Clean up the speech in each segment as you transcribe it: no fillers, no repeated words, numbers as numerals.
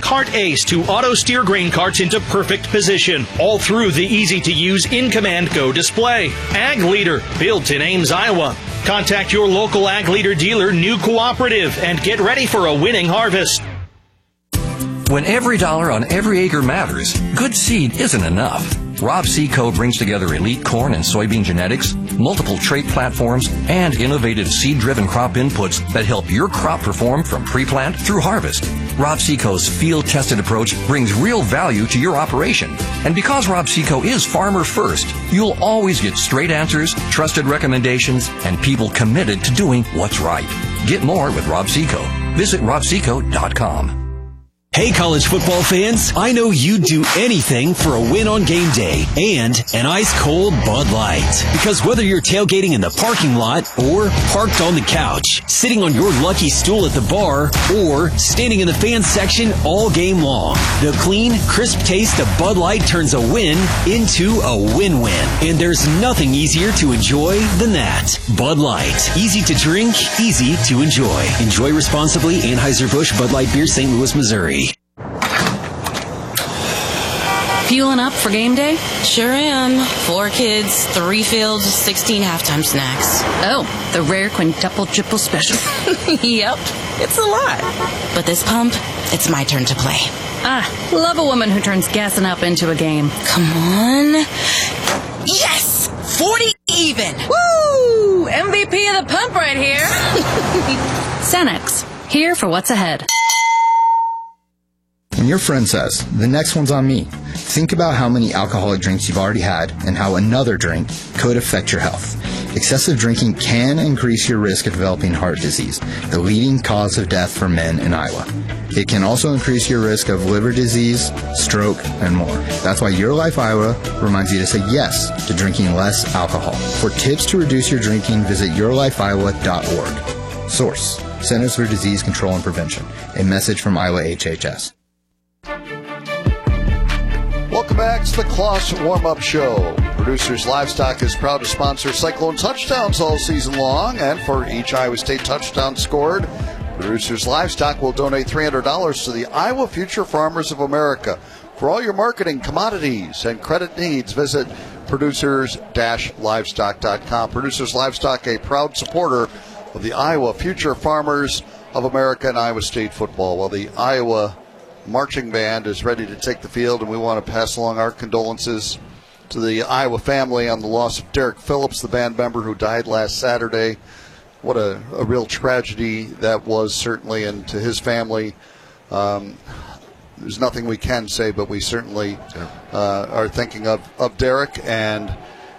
Cart Ace to auto-steer grain carts into perfect position, all through the easy-to-use in-command Go display. Ag Leader, built in Ames, Iowa. Contact your local Ag Leader dealer, New Cooperative, and get ready for a winning harvest. When every dollar on every acre matters, good seed isn't enough. Rob Seco brings together elite corn and soybean genetics, multiple trait platforms, and innovative seed-driven crop inputs that help your crop perform from pre-plant through harvest. Rob Seco's field-tested approach brings real value to your operation. And because Rob Seco is farmer first, you'll always get straight answers, trusted recommendations, and people committed to doing what's right. Get more with Rob Seco. Visit robseco.com. Hey, college football fans, I know you'd do anything for a win on game day and an ice-cold Bud Light. Because whether you're tailgating in the parking lot or parked on the couch, sitting on your lucky stool at the bar, or standing in the fan section all game long, the clean, crisp taste of Bud Light turns a win into a win-win. And there's nothing easier to enjoy than that. Bud Light. Easy to drink, easy to enjoy. Enjoy responsibly. Anheuser-Busch Bud Light Beer, St. Louis, Missouri. Fueling up for game day? Sure am. 4 kids, 3 fields, 16 halftime snacks. Oh, the rare quintuple triple special. Yep, it's a lot. But this pump, it's my turn to play. Love a woman who turns gassing up into a game. Come on. Yes! 40 even! Woo! MVP of the pump right here. Cenex, here for what's ahead. When your friend says, the next one's on me, think about how many alcoholic drinks you've already had and how another drink could affect your health. Excessive drinking can increase your risk of developing heart disease, the leading cause of death for men in Iowa. It can also increase your risk of liver disease, stroke, and more. That's why Your Life Iowa reminds you to say yes to drinking less alcohol. For tips to reduce your drinking, visit yourlifeiowa.org. Source: Centers for Disease Control and Prevention. A message from Iowa HHS. Welcome back to the Kloss Warm-Up Show. Producers Livestock is proud to sponsor Cyclone Touchdowns all season long, and for each Iowa State touchdown scored, Producers Livestock will donate $300 to the Iowa Future Farmers of America. For all your marketing, commodities, and credit needs, visit producers-livestock.com. Producers Livestock, a proud supporter of the Iowa Future Farmers of America and Iowa State football. Well, the Iowa marching band is ready to take the field, and we want to pass along our condolences to the Iowa family on the loss of Derek Phillips, the band member who died last Saturday. What a real tragedy that was, certainly, and to his family, there's nothing we can say, but we certainly are thinking of Derek and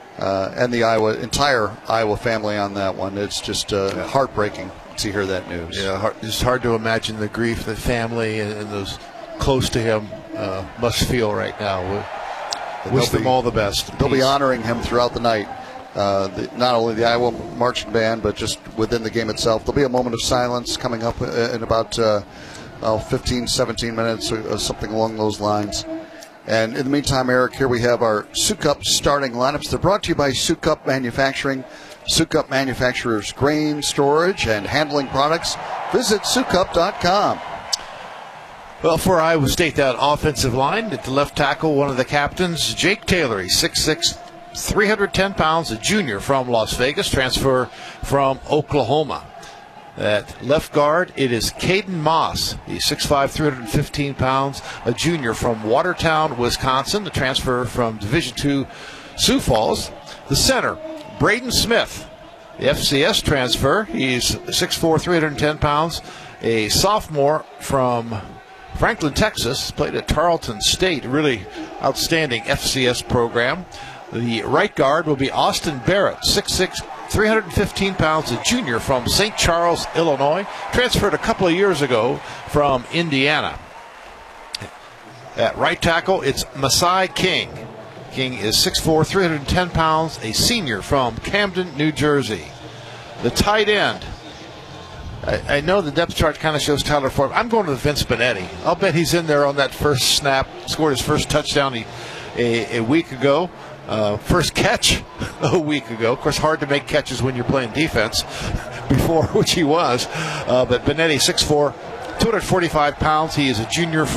the entire Iowa family on that one. It's just heartbreaking to hear that news. Yeah, it's hard to imagine the grief the family and those close to him must feel right now. Wish them all the best. They'll be honoring him throughout the night. Not only the Iowa marching band, but just within the game itself. There'll be a moment of silence coming up in about 15, 17 minutes, or something along those lines. And in the meantime, Eric, here we have our Sukup starting lineups. They're brought to you by Sukup Manufacturing. Sukup manufactures grain, storage, and handling products. Visit sukup.com. Well, for Iowa State, that offensive line, at the left tackle, one of the captains, Jake Taylor. He's 6'6", 310 pounds, a junior from Las Vegas, transfer from Oklahoma. At left guard, it is Caden Moss. He's 6'5", 315 pounds, a junior from Watertown, Wisconsin, the transfer from Division II Sioux Falls. The center, Braden Smith, the FCS transfer. He's 6'4", 310 pounds, a sophomore from Franklin, Texas, played at Tarleton State, really outstanding FCS program. The right guard will be Austin Barrett, 6'6", 315 pounds, a junior from St. Charles, Illinois, transferred a couple of years ago from Indiana. At right tackle, it's Masai King. King is 6'4", 310 pounds, a senior from Camden, New Jersey. The tight end, I know the depth chart kind of shows Tyler Ford. I'm going to Vince Benetti. I'll bet he's in there on that first snap, scored his first touchdown a week ago. First catch a week ago. Of course, hard to make catches when you're playing defense before, which he was. But Benetti, 6'4", 245 pounds. He is a junior